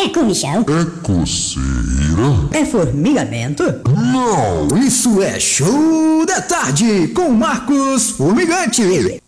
É comichão? É coceira? É formigamento? Não! Isso é Show da Tarde com Marcos Formigante.